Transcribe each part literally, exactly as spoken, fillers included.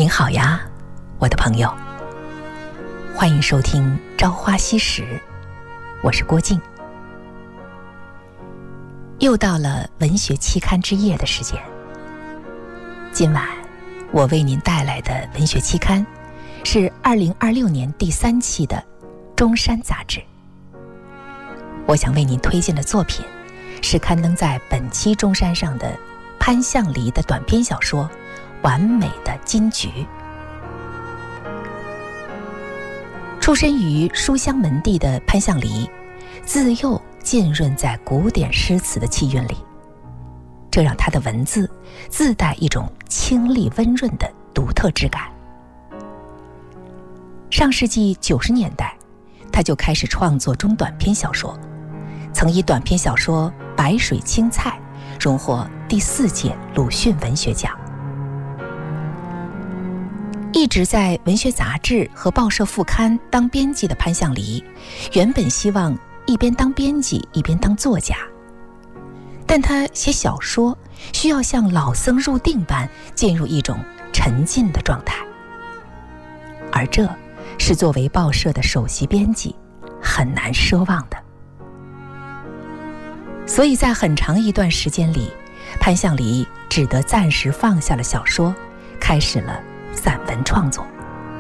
您好呀，我的朋友，欢迎收听《朝花夕拾》，我是郭静。又到了文学期刊之夜的时间，今晚我为您带来的文学期刊是二零二六年第三期的《中山》杂志。我想为您推荐的作品是刊登在本期《中山》上的潘向黎的短篇小说《完美的金菊》。出身于书香门第的潘向黎，自幼浸润在古典诗词的气韵里，这让他的文字自带一种清丽温润的独特质感。上世纪九十年代，他就开始创作中短篇小说，曾以短篇小说《白水青菜》荣获第四届鲁迅文学奖。一直在文学杂志和报社副刊当编辑的潘向黎，原本希望一边当编辑一边当作家，但他写小说需要像老僧入定般进入一种沉浸的状态，而这是作为报社的首席编辑很难奢望的。所以在很长一段时间里，潘向黎只得暂时放下了小说，开始了散文创作。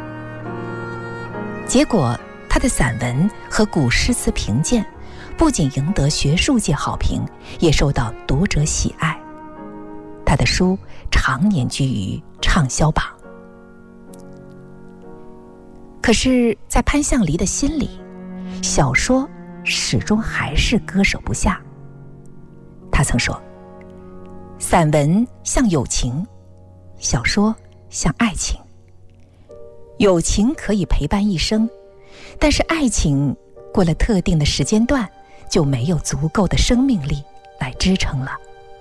结果他的散文和古诗词评鉴不仅赢得学术界好评，也受到读者喜爱。他的书常年居于畅销榜。可是在潘向黎的心里，小说始终还是割舍不下。他曾说，散文像友情，小说像爱情。友情可以陪伴一生，但是爱情过了特定的时间段，就没有足够的生命力来支撑了。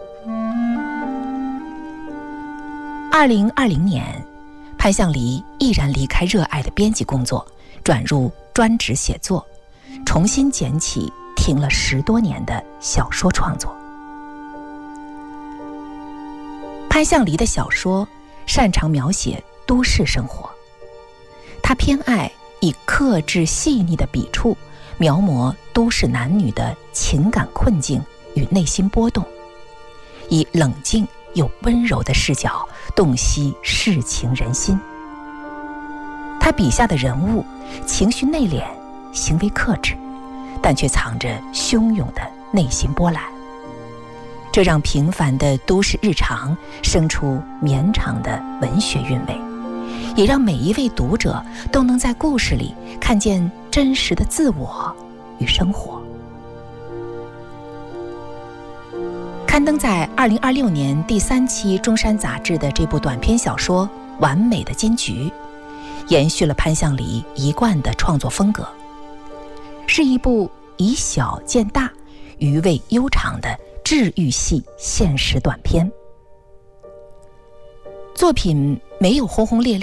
二零二零年，潘向黎毅然离开热爱的编辑工作，转入专职写作，重新捡起停了十多年的小说创作。潘向黎的小说擅长描写都市生活，他偏爱以克制细腻的笔触描摹都市男女的情感困境与内心波动，以冷静又温柔的视角洞悉世情人心。他笔下的人物情绪内敛，行为克制，但却藏着汹涌的内心波澜，这让平凡的都市日常生出绵长的文学韵味，也让每一位读者都能在故事里看见真实的自我与生活。刊登在二零二六年第三期《中山》杂志的这部短篇小说《完美的金菊》，延续了潘向黎一贯的创作风格，是一部以小见大、余味悠长的治愈系现实短篇。作品没有轰轰烈烈